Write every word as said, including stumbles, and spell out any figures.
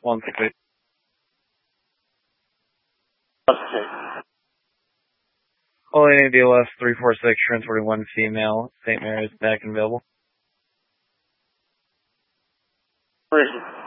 One six eight. Okay. All A D L S three four six, transporting one female, Saint Mary's, back and available. Where is it?